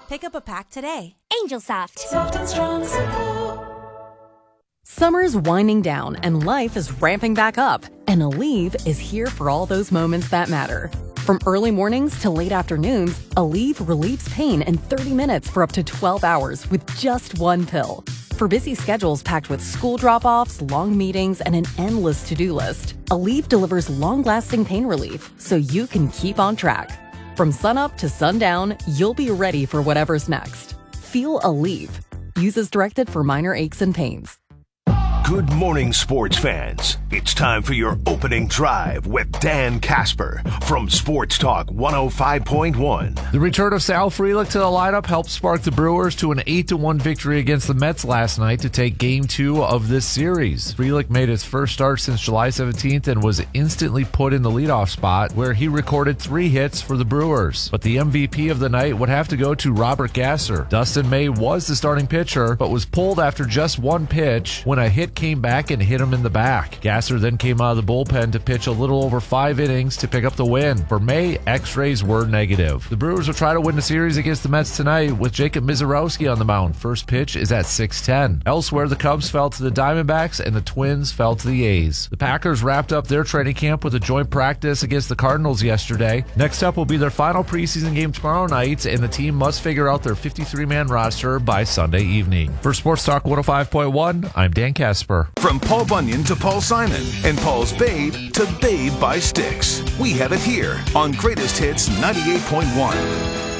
Pick up a pack today. Angel Soft. Soft and strong supple. Summer's winding down and life is ramping back up. And Aleve is here for all those moments that matter. From early mornings to late afternoons, Aleve relieves pain in 30 minutes for up to 12 hours with just one pill. For busy schedules packed with school drop-offs, long meetings, and an endless to-do list, Aleve delivers long-lasting pain relief so you can keep on track. From sunup to sundown, you'll be ready for whatever's next. Feel Aleve. Use as directed for minor aches and pains. Good morning, sports fans. It's time for your opening drive with Dan Casper from Sports Talk 105.1. The return of Sal Frelick to the lineup helped spark the Brewers to an 8-1 victory against the Mets last night to take Game 2 of this series. Frelick made his first start since July 17th and was instantly put in the leadoff spot, where he recorded 3 hits for the Brewers. But the MVP of the night would have to go to Robert Gasser. Dustin May was the starting pitcher, but was pulled after just one pitch when a hit came back and hit him in the back. Gasser then came out of the bullpen to pitch a little over 5 innings to pick up the win. For May, X-rays were negative. The Brewers will try to win the series against the Mets tonight with Jacob Mizorowski on the mound. First pitch is at 6:10. Elsewhere, the Cubs fell to the Diamondbacks and the Twins fell to the A's. The Packers wrapped up their training camp with a joint practice against the Cardinals yesterday. Next up will be their final preseason game tomorrow night, and the team must figure out their 53-man roster by Sunday evening. For Sports Talk 105.1, I'm Dan Casper. From Paul Bunyan to Paul Simon and Paul's Babe to Babe by Styx. We have it here on Greatest Hits 98.1.